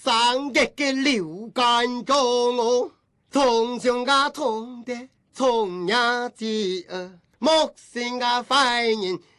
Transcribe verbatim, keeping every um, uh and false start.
上一个流干中哦，从上个痛的从呀饥饿，莫信个坏人